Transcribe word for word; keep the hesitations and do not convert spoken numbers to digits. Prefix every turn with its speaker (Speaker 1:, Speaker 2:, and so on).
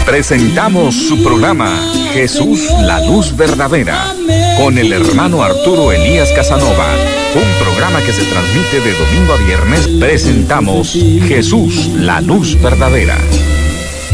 Speaker 1: Presentamos su programa Jesús, la luz verdadera, con el hermano Arturo Elías Casanova. Un programa que se transmite de domingo a viernes. Presentamos Jesús, la luz verdadera.